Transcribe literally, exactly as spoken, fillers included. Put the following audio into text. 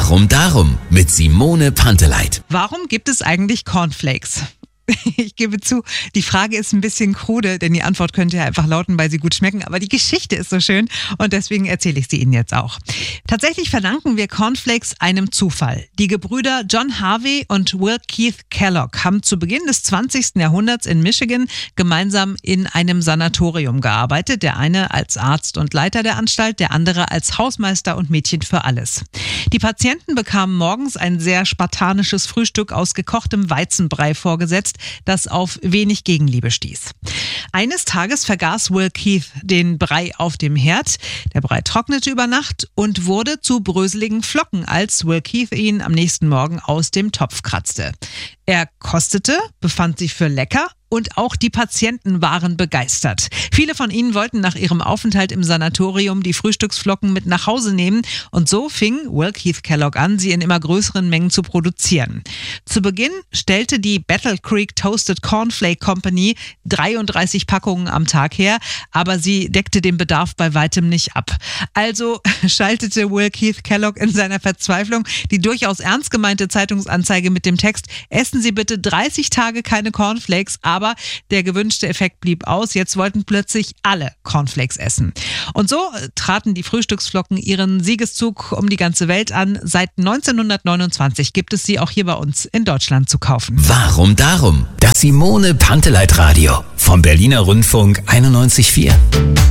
Warum darum? Mit Simone Panteleit. Warum gibt es eigentlich Cornflakes? Ich gebe zu, die Frage ist ein bisschen krude, denn die Antwort könnte ja einfach lauten, weil sie gut schmecken. Aber die Geschichte ist so schön und deswegen erzähle ich sie Ihnen jetzt auch. Tatsächlich verdanken wir Cornflakes einem Zufall. Die Gebrüder John Harvey und Will Keith Kellogg haben zu Beginn des zwanzigsten Jahrhunderts in Michigan gemeinsam in einem Sanatorium gearbeitet. Der eine als Arzt und Leiter der Anstalt, der andere als Hausmeister und Mädchen für alles. Die Patienten bekamen morgens ein sehr spartanisches Frühstück aus gekochtem Weizenbrei vorgesetzt, das auf wenig Gegenliebe stieß. Eines Tages vergaß Will Keith den Brei auf dem Herd. Der Brei trocknete über Nacht und wurde zu bröseligen Flocken, als Will Keith ihn am nächsten Morgen aus dem Topf kratzte. Er kostete, befand sich für lecker und auch die Patienten waren begeistert. Viele von ihnen wollten nach ihrem Aufenthalt im Sanatorium die Frühstücksflocken mit nach Hause nehmen und so fing Will Keith Kellogg an, sie in immer größeren Mengen zu produzieren. Zu Beginn stellte die Battle Creek Toasted Cornflake Company dreiunddreißig Packungen am Tag her, aber sie deckte den Bedarf bei weitem nicht ab. Also schaltete Will Keith Kellogg in seiner Verzweiflung die durchaus ernst gemeinte Zeitungsanzeige mit dem Text: Essen Sie bitte dreißig Tage keine Cornflakes, aber Aber der gewünschte Effekt blieb aus. Jetzt wollten plötzlich alle Cornflakes essen. Und so traten die Frühstücksflocken ihren Siegeszug um die ganze Welt an. Seit neunzehnhundertneunundzwanzig gibt es sie auch hier bei uns in Deutschland zu kaufen. Warum darum? Das Simone Panteleit Radio vom Berliner Rundfunk einundneunzig Komma vier.